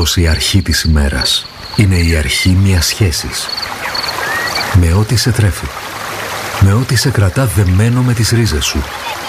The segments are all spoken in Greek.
απλώς η αρχή της ημέρας. Είναι η αρχή μιας σχέσης. Με ό,τι σε τρέφει. Με ό,τι σε κρατά δεμένο με τις ρίζες σου.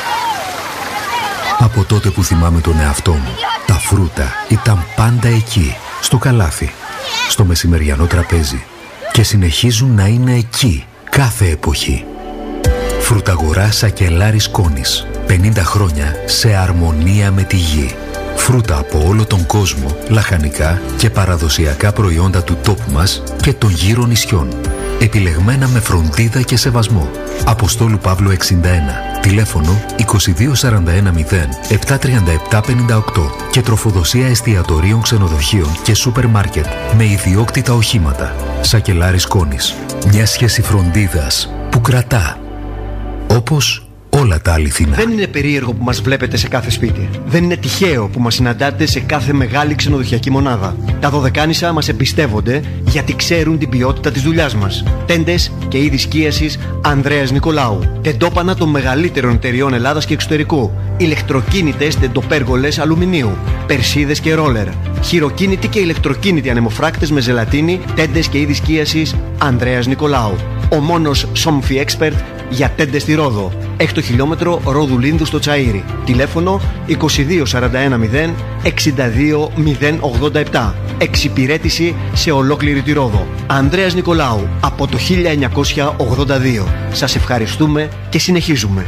Από τότε που θυμάμαι τον εαυτό μου, τα φρούτα ήταν πάντα εκεί, στο καλάθι, στο μεσημεριανό τραπέζι. Και συνεχίζουν να είναι εκεί, κάθε εποχή. Φρουταγορά Σακελάρης Κόνης. 50 χρόνια σε αρμονία με τη γη. Φρούτα από όλο τον κόσμο, λαχανικά και παραδοσιακά προϊόντα του τόπου μας και των γύρω νησιών. Επιλεγμένα με φροντίδα και σεβασμό. Αποστόλου Παύλου 61. Τηλέφωνο 2241 73758 και τροφοδοσία εστιατορίων, ξενοδοχείων και σούπερ μάρκετ με ιδιόκτητα οχήματα. Σακελάρης Κόνης. Μια σχέση φροντίδας που κρατά. Όπως όλα τα αληθινά. Δεν είναι περίεργο που μας βλέπετε σε κάθε σπίτι. Δεν είναι τυχαίο που μας συναντάτε σε κάθε μεγάλη ξενοδοχειακή μονάδα. Τα Δωδεκάνησα μας εμπιστεύονται γιατί ξέρουν την ποιότητα της δουλειάς μας. Τέντες και είδη σκίασης Ανδρέας Νικολάου. Τεντόπανα των μεγαλύτερων εταιριών Ελλάδας και εξωτερικού. Ηλεκτροκίνητες τεντοπέργολες αλουμινίου. Περσίδες και ρόλερ. Χειροκίνητοι και ηλεκτροκίνητοι ανεμοφράκτες με ζελατίνη. Τέντες και είδη σκίασης Ανδρέας Νικολάου. Ο μόνος Somfy Expert για τέντες στη Ρόδο. 6 χιλιόμετρο Ρόδου Λίνδου στο Τσαΐρι. Τηλέφωνο 2241 062 087. Εξυπηρέτηση σε ολόκληρη τη Ρόδο. Ανδρέας Νικολάου από το 1982. Σας ευχαριστούμε και συνεχίζουμε.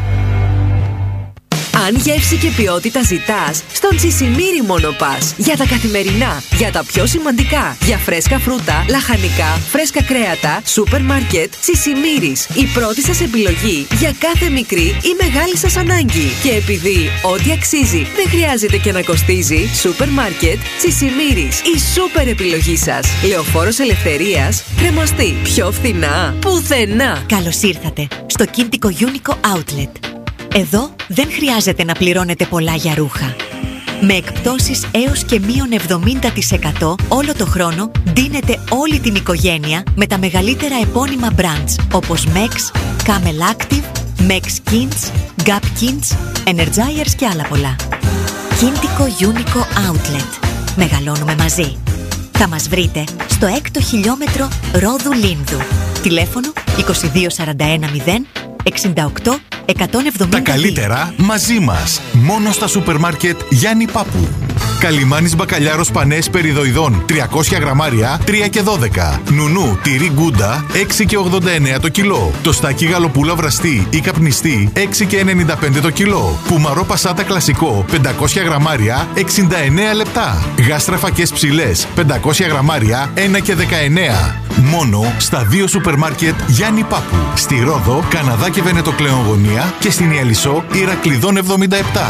Αν γεύση και ποιότητα ζητάς, στον Τσισιμίρι μόνο πας. Για τα καθημερινά, για τα πιο σημαντικά, για φρέσκα φρούτα, λαχανικά, φρέσκα κρέατα, σούπερ μάρκετ, Τσισιμίρις. Η πρώτη σας επιλογή για κάθε μικρή ή μεγάλη σας ανάγκη. Και επειδή ό,τι αξίζει δεν χρειάζεται και να κοστίζει, σούπερ μάρκετ, Τσισιμίρις. Η σούπερ επιλογή σας. Λεωφόρος Ελευθερίας, Κρεμαστή. Πιο φθηνά, πουθενά. Καλώς ήρθατε στο Κίντικο Unico Outlet. Εδώ δεν χρειάζεται να πληρώνετε πολλά για ρούχα. Με εκπτώσεις έως και μείον 70% όλο το χρόνο ντύνετε όλη την οικογένεια με τα μεγαλύτερα επώνυμα brands όπως Mex, Camel Active, Mex Kins, Gap Kins, Energizers και άλλα πολλά. Kintiko Unico Outlet. Μεγαλώνουμε μαζί. Θα μας βρείτε στο 6ο χιλιόμετρο Ρόδου Λίνδου. Τηλέφωνο 2241 068 170. Τα καλύτερα μαζί μας. Μόνο στα σούπερ μάρκετ Γιάννη Πάπου. Καλιμάνης μπακαλιάρος πανές περιδοειδών 300 γραμμάρια 3 και 12. Νουνού τυρί γκούντα 6 και 89 το κιλό. Τοστάκι γαλοπούλα βραστή ή καπνιστή 6 και 95 το κιλό. Πουμαρό πασάτα κλασικό 500 γραμμάρια 69 λεπτά. Γάστρα φακές ψηλές 500 γραμμάρια 1 και 19. Μόνο στα 2 σούπερ μάρκετ Γιάννη Πάπου. Στη Ρόδο, Καναδά και Βενετοκλέον Γωνία και στην Ιαλισσό Ηρακλειδών 77.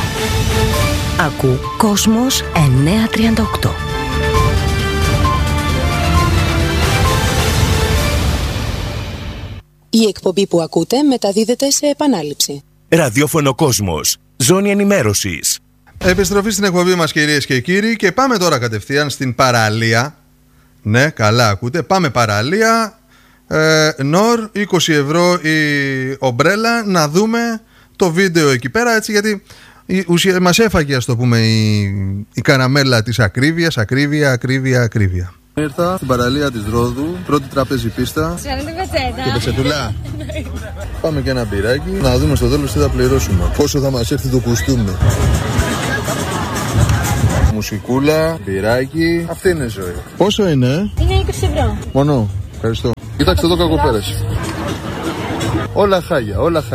Ακού Κόσμος 938. Η εκπομπή που ακούτε μεταδίδεται σε επανάληψη. Ραδιόφωνο Κόσμος. Ζώνη ενημέρωσης. Επιστροφή στην εκπομπή μας, κυρίες και κύριοι, και πάμε τώρα κατευθείαν στην παραλία. Ναι, καλά ακούτε. Πάμε παραλία. Νορ, 20 ευρώ η ομπρέλα. Να δούμε το βίντεο εκεί πέρα, έτσι, γιατί μας έφαγε, ας το πούμε, η καραμέλα της ακρίβειας. Ακρίβεια. Ήρθα στην παραλία της Ρόδου, πρώτη τραπέζι πίστα. Και πετσετούλα. Πάμε και ένα μπυράκι, να δούμε στο τέλος τι θα πληρώσουμε. Πόσο θα μας έρθει το κουστούμι. Μουσικούλα, μπυράκι. Αυτή είναι η ζωή. Πόσο είναι? Είναι 20 ευρώ. Μόνο. Ευχαριστώ. Κοιτάξτε εδώ, κακοπέραση. Όλα χάλια.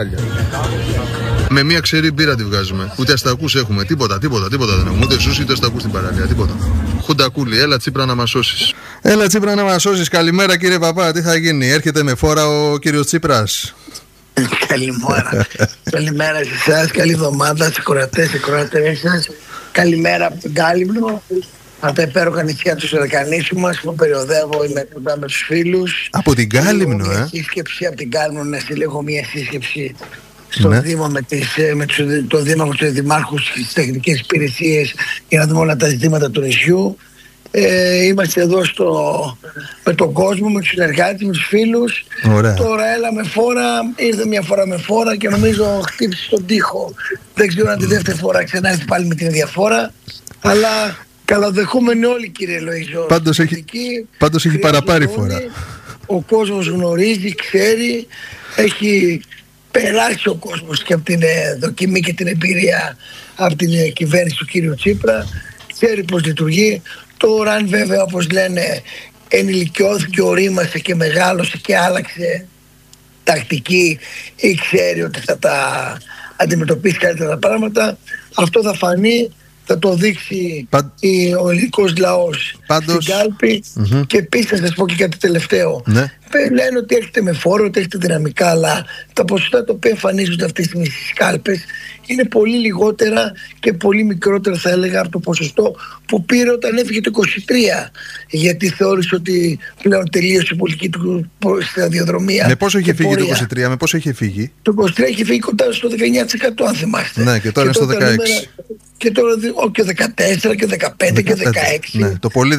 Με μία ξερή μπύρα τη βγάζουμε. Ούτε αστακούς έχουμε. Τίποτα δεν έχουμε. Ούτε σούσι, ούτε αστακούς στην παραλία. Τίποτα. Χουντακούλη, έλα Τσίπρα να μας σώσεις. Καλημέρα, κύριε Παπά, τι θα γίνει? Έρχεται με φόρα ο κύριος Τσίπρας. Καλημέρα. Καλημέρα σε εσάς. Καλή εβδομάδα σε κορατές, σε κορατές σας. Καλημέρα από την Κάλυμνο. Από τα υπέροχα νησιά του Σερκανήσου μας που περιοδεύω, είμαι κοντά με τους φίλους. Από την Κάλυμνο, σύσκεψη από την Κάλυμνο, να συλλέγω μια σύσκεψη στο Δήμο με το Δήμαρχο, τους Δημάρχους, τις τεχνικές υπηρεσίες για να δούμε όλα τα ζητήματα του νησιού. Είμαστε εδώ με τον κόσμο, με τους συνεργάτες, με τους φίλους. Ωραία. Τώρα έλα με φόρα, ήρθε μια φορά με φόρα και νομίζω χτύπησε τον τοίχο. Δεν ξέρω αν τη δεύτερη φορά ξανά έρθει πάλι με την ίδια φόρα. Αλλά Καλαδεχόμενοι όλοι, κύριε Λοΐζο. Πάντως έχει παραπάρει φορά. Ο κόσμος γνωρίζει, ξέρει, έχει περάσει ο κόσμος και από την δοκιμή και την εμπειρία από την κυβέρνηση του κύριου Τσίπρα, ξέρει πως λειτουργεί. Τώρα αν βέβαια, όπως λένε, ενηλικιώθηκε, ορίμασε και μεγάλωσε και άλλαξε τακτική ή ξέρει ότι θα τα αντιμετωπίσει καλύτερα τα πράγματα, αυτό θα φανεί, θα το δείξει ο ελληνικός λαός στην κάλπη. Και επίσης θα σας πω και κάτι τελευταίο. Λένε ότι έχετε με φόρο, ότι έχετε δυναμικά, αλλά τα ποσοστά τα οποία εμφανίζονται αυτή τη στιγμή στις κάλπες είναι πολύ λιγότερα και πολύ μικρότερα, θα έλεγα, από το ποσοστό που πήρε όταν έφυγε το 23, γιατί θεώρησε ότι πλέον τελείωσε η πολιτική του σταδιοδρομία. Με πόσο είχε φύγει το 23, με πόσο είχε φύγει? Το 23 είχε φύγει κοντά στο 19%, αν θυμάστε. Ναι, και τώρα είναι στο 16%. Και τώρα και 14 και 15 και 16. Ναι, το πολύ 16.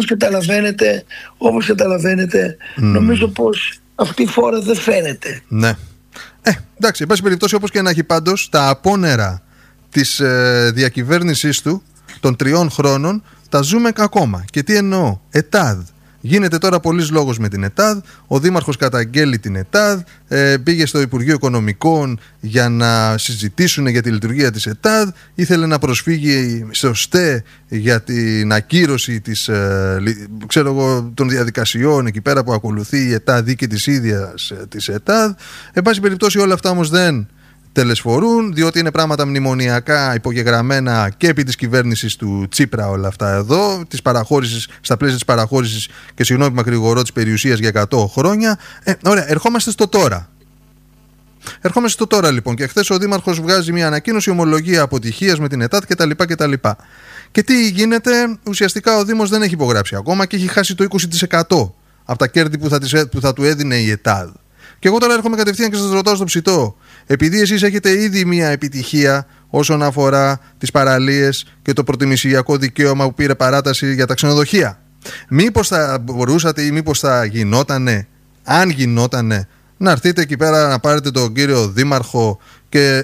Όπως καταλαβαίνετε, νομίζω πως αυτή η φόρα δεν φαίνεται. Ναι. Εντάξει, εν πάση περιπτώσει, όπως και να έχει, πάντως τα απόνερα της διακυβέρνησής του των 3 χρόνων τα ζούμε ακόμα. Και τι εννοώ? ΕΤΑΔ. Γίνεται τώρα πολλής λόγος με την ΕΤΑΔ. Ο Δήμαρχος καταγγέλει την ΕΤΑΔ. Πήγε στο Υπουργείο Οικονομικών για να συζητήσουν για τη λειτουργία της ΕΤΑΔ. Ήθελε να προσφύγει στο ΣΤΕ για την ακύρωση των διαδικασιών εκεί πέρα που ακολουθεί η ΕΤΑΔ ή και της ίδιας της ΕΤΑΔ. Εν πάση περιπτώσει, όλα αυτά όμως δεν τελεσφορούν, διότι είναι πράγματα μνημονιακά υπογεγραμμένα και επί της κυβέρνησης του Τσίπρα όλα αυτά εδώ, της παραχώρησης, στα πλαίσια της παραχώρησης και συγγνώμη μακρηγορώ της περιουσίας για 100 χρόνια. Ωραία, ερχόμαστε στο τώρα. Ερχόμαστε στο τώρα λοιπόν, και χθες ο Δήμαρχος βγάζει μια ανακοίνωση, ομολογία αποτυχίας με την ΕΤΑΔ κτλ. Και τι γίνεται? Ουσιαστικά ο Δήμος δεν έχει υπογράψει ακόμα και έχει χάσει το 20% από τα κέρδη που θα του έδινε η ΕΤΑΔ. Και εγώ τώρα έρχομαι κατευθείαν και σας ρωτάω στο ψητό, επειδή εσείς έχετε ήδη μια επιτυχία όσον αφορά τις παραλίες και το προτιμησιακό δικαίωμα που πήρε παράταση για τα ξενοδοχεία, μήπως θα μπορούσατε ή μήπως θα γινότανε, αν γινότανε, να έρθετε εκεί πέρα να πάρετε τον κύριο Δήμαρχο και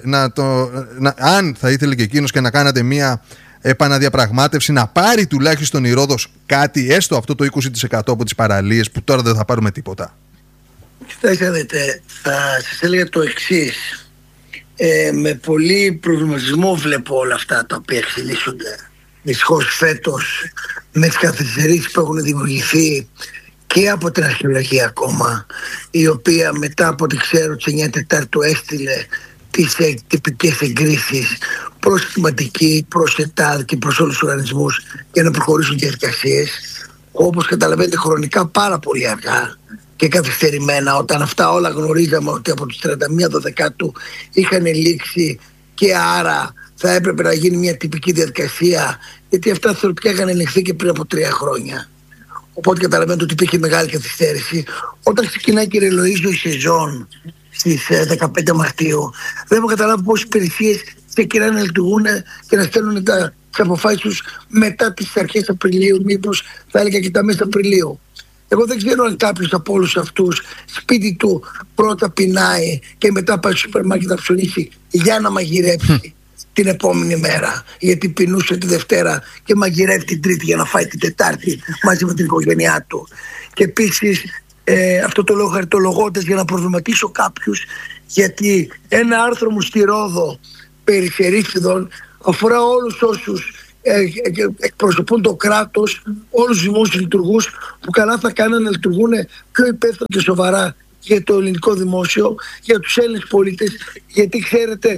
αν θα ήθελε και εκείνος, και να κάνατε μια επαναδιαπραγμάτευση, να πάρει τουλάχιστον η Ρόδος κάτι, έστω αυτό το 20% από τις παραλίες που τώρα δεν θα πάρουμε τίποτα? Κοιτάξτε, δείτε, θα σας έλεγα το εξής. Με πολύ προβληματισμό βλέπω όλα αυτά τα οποία εξελίσσονται. Δυστυχώς φέτος, με τις καθυστερήσεις που έχουν δημιουργηθεί και από την αρχαιολογία ακόμα, η οποία μετά από ό,τι ξέρω τις 9 Τετάρτου έστειλε τις τυπικές εγκρίσεις προς θεματική, προς ΕΤΑΔ και προς όλους τους οργανισμούς για να προχωρήσουν διαδικασίες, όπως καταλαβαίνετε χρονικά πάρα πολύ αργά και καθυστερημένα, όταν αυτά όλα γνωρίζαμε ότι από τις 31 Δεκάτου είχαν λήξει και άρα θα έπρεπε να γίνει μια τυπική διαδικασία, γιατί αυτά θεωρητικά είχαν ελεγχθεί και πριν από 3 χρόνια. Οπότε καταλαβαίνετε ότι υπήρχε μεγάλη καθυστέρηση. Όταν ξεκινάει, κύριε Λοΐζο, η σεζόν στις 15 Μαρτίου, δεν έχω καταλάβει πόσες υπηρεσίες ξεκινάνε να λειτουργούν και να στέλνουν τις αποφάσεις τους μετά τις αρχές Απριλίου, μήπως θα έλεγα και τα μέσα Απριλίου. Εγώ δεν ξέρω αν κάποιος από όλους αυτούς σπίτι του πρώτα πεινάει και μετά πάει στο σούπερ μάρκετ να ψωνίσει για να μαγειρέψει την επόμενη μέρα, γιατί πεινούσε τη Δευτέρα και μαγειρεύει την Τρίτη για να φάει την Τετάρτη μαζί με την οικογένειά του. Και επίσης αυτό το λέω χαριτολογώντας για να προβληματίσω κάποιους, γιατί ένα άρθρο μου στη Ρόδο περί Σερίφιδων αφορά όλους όσους εκπροσωπούν το κράτος, όλους τους δημόσιους λειτουργούς που καλά θα κάνουν να λειτουργούν πιο υπεύθυνα και σοβαρά για το ελληνικό δημόσιο, για τους Έλληνες πολίτες, γιατί ξέρετε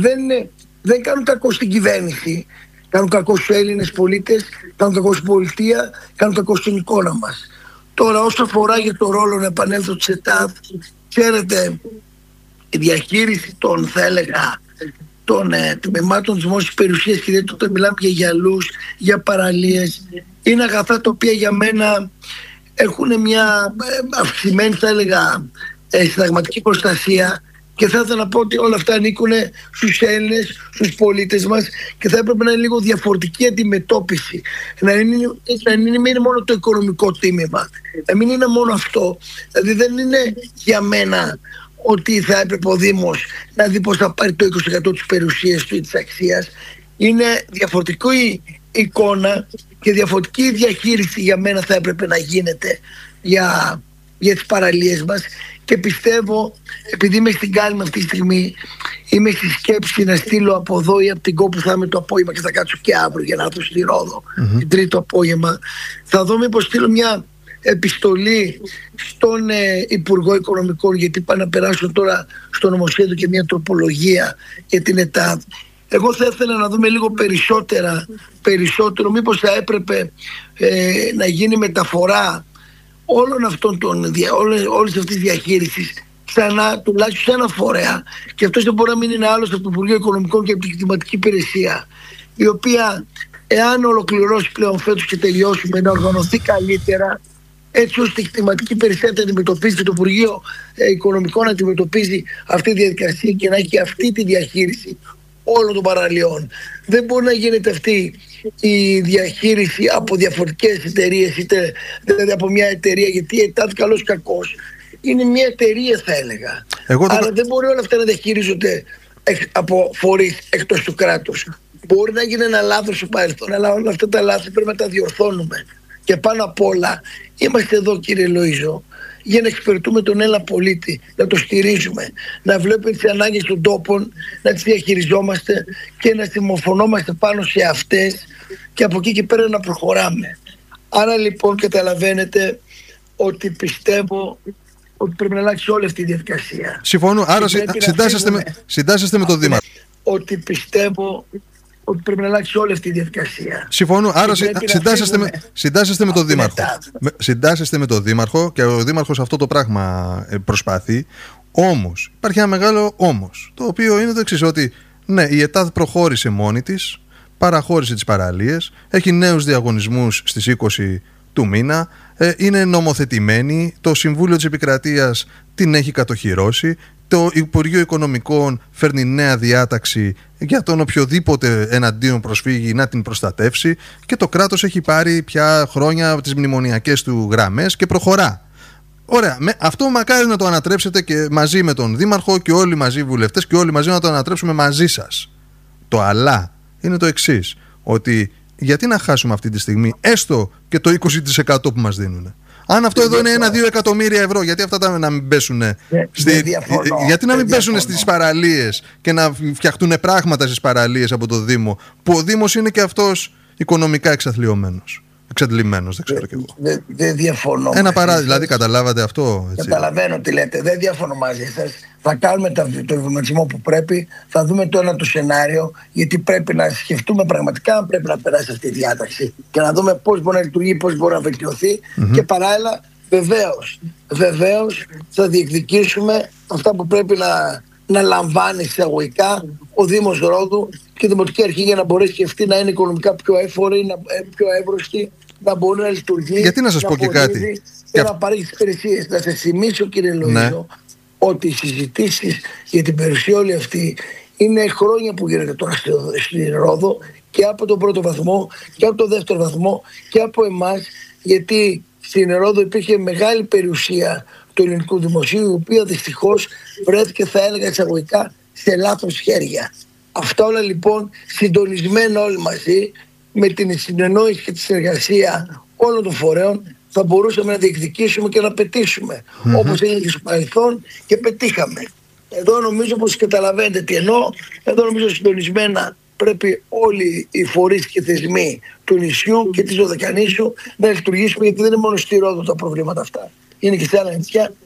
δεν κάνουν κακό στην κυβέρνηση, κάνουν κακό στους Έλληνες πολίτες, κάνουν κακό στην πολιτεία, κάνουν κακό στην εικόνα μας. Τώρα όσον αφορά για το ρόλο, να επανέλθω της ΕΤΑΔ, ξέρετε, η διαχείριση των, θα έλεγα, των τμήματων της δημόσιας περιουσίας, και δεν τότε μιλάμε για γυαλούς, για παραλίες, είναι αγαθά τα οποία για μένα έχουν μια αυξημένη, θα έλεγα, συνταγματική προστασία, και θα ήθελα να πω ότι όλα αυτά ανήκουν στους Έλληνες, στους πολίτες μας, και θα έπρεπε να είναι λίγο διαφορετική αντιμετώπιση. Να μην είναι μόνο το οικονομικό τίμημα, να μην είναι μόνο αυτό. Δηλαδή δεν είναι για μένα ότι θα έπρεπε ο Δήμος να δει πως θα πάρει το 20% της περιουσίας του ή της αξίας. Είναι διαφορετικό εικόνα και διαφορετική διαχείριση για μένα θα έπρεπε να γίνεται για τις παραλίες μας. Και πιστεύω, επειδή είμαι στην Κάλυμνο αυτή τη στιγμή, είμαι στη σκέψη να στείλω από εδώ ή από την Κόπου, θα είμαι το απόγευμα και θα κάτσω και αύριο για να έρθω στη Ρόδο την Τρίτη απόγευμα. Θα δω μήπως στείλω μια επιστολή στον Υπουργό Οικονομικών, γιατί πάνε να περάσουν τώρα στο νομοσχέδιο και μια τροπολογία για την ΕΤΑΔ. Εγώ θα ήθελα να δούμε λίγο περισσότερο μήπως θα έπρεπε να γίνει μεταφορά όλων αυτών όλης αυτής της διαχείρισης ξανά, τουλάχιστον σε ένα φορέα, και αυτός δεν μπορεί να μην είναι άλλος από το Υπουργείο Οικονομικών και από την Κτηματική Υπηρεσία, η οποία, εάν ολοκληρώσει πλέον φέτος και τελειώσουμε, να οργανωθεί καλύτερα, έτσι ώστε η Κτηματική Υπηρεσία να αντιμετωπίζει, το Υπουργείο Οικονομικών να αντιμετωπίζει αυτή τη διαδικασία και να έχει αυτή τη διαχείριση όλων των παραλίων. Δεν μπορεί να γίνεται αυτή η διαχείριση από διαφορετικές εταιρείες, είτε δηλαδή από μια εταιρεία, γιατί η ΕΤΑΔ καλώς κακώς είναι μια εταιρεία, θα έλεγα. Αλλά δεν μπορεί όλα αυτά να διαχειρίζονται από φορείς εκτός του κράτους. Μπορεί να γίνει ένα λάθος στο παρελθόν, αλλά όλα αυτά τα λάθη πρέπει να τα διορθώνουμε. Και πάνω απ' όλα είμαστε εδώ, κύριε Λοΐζο, για να εξυπηρετούμε τον Έλληνα πολίτη, να το στηρίζουμε, να βλέπουμε τις ανάγκες των τόπων, να τις διαχειριζόμαστε και να συμμορφωνόμαστε πάνω σε αυτές και από εκεί και πέρα να προχωράμε. Άρα λοιπόν καταλαβαίνετε ότι πιστεύω ότι πρέπει να αλλάξει όλη αυτή η διαδικασία. Συμφωνώ, άρα συντάσσεστε με τον Δήμαρχο. Ότι πιστεύω ότι πρέπει να αλλάξει όλη αυτή η διαδικασία. Συμφωνώ, άρα συντάσσεστε με τον Δήμαρχο. Συντάσσεστε με τον Δήμαρχο και ο Δήμαρχος αυτό το πράγμα προσπαθεί. Όμως, υπάρχει ένα μεγάλο όμως, το οποίο είναι το εξής, ότι ναι, η ΕΤΑΔ προχώρησε μόνη της, παραχώρησε τις παραλίες, έχει νέους διαγωνισμούς στις 20 του μήνα, είναι νομοθετημένη, το Συμβούλιο της Επικρατείας την έχει κατοχυρώσει, το Υπουργείο Οικονομικών φέρνει νέα διάταξη για τον οποιοδήποτε εναντίον προσφύγει να την προστατεύσει και το κράτος έχει πάρει πια χρόνια τις μνημονιακές του γραμμές και προχωρά. Ωραία, αυτό μακάρι να το ανατρέψετε και μαζί με τον Δήμαρχο και όλοι μαζί οι βουλευτές και όλοι μαζί να το ανατρέψουμε μαζί σας. Το αλλά είναι το εξής, ότι γιατί να χάσουμε αυτή τη στιγμή έστω και το 20% που μας δίνουν. Αν αυτό εδώ είναι 1-2 εκατομμύρια ευρώ, γιατί αυτά να μην πέσουν γιατί να μην πέσουν στις παραλίες και να φτιαχτούν πράγματα στις παραλίες από το Δήμο, που ο Δήμος είναι και αυτός οικονομικά εξαντλημένος, δεν ξέρω κι εγώ. Δεν διαφωνώ. Ένα παράδειγμα, δηλαδή καταλάβατε αυτό? Έτσι. Καταλαβαίνω τι λέτε, δεν διαφωνώ μαζί σας. Θα κάνουμε το βηματισμό που πρέπει, θα δούμε το ένα το σενάριο, γιατί πρέπει να σκεφτούμε πραγματικά αν πρέπει να περάσει αυτή η διάταξη και να δούμε πώς μπορεί να λειτουργεί, πώς μπορεί να βελτιωθεί και παράλληλα βεβαίως θα διεκδικήσουμε αυτά που πρέπει να λαμβάνει εισαγωγικά ο Δήμος Ρόδου και η Δημοτική Αρχή για να μπορέσει και αυτή να είναι οικονομικά πιο έφορη, πιο εύρωστη, να μπορεί να λειτουργεί. Γιατί να σας πω και κάτι. Και να παρέχει τις υπηρεσίες. Να σας θυμίσω, κύριε Λοΐζο, ότι οι συζητήσεις για την περιουσία όλη αυτή είναι χρόνια που γίνεται τώρα στη Ρόδο και από τον πρώτο βαθμό και από τον δεύτερο βαθμό και από εμάς, γιατί στην Ρόδο υπήρχε μεγάλη περιουσία του ελληνικού δημοσίου, η οποία δυστυχώς βρέθηκε, θα έλεγα εισαγωγικά, σε λάθος χέρια. Αυτά όλα λοιπόν συντονισμένα όλοι μαζί με την συνεννόηση και τη συνεργασία όλων των φορέων θα μπορούσαμε να διεκδικήσουμε και να πετύσουμε όπως έγινε και στο παρελθόν και πετύχαμε. Εδώ νομίζω πως καταλαβαίνετε τι εννοώ. Εδώ νομίζω συντονισμένα πρέπει όλοι οι φορείς και θεσμοί του νησιού και της Δωδεκανήσου να λειτουργήσουμε, γιατί δεν είναι μόνο στη Ρόδο τα προβλήματα αυτά. Είναι και σε άλλα νησιά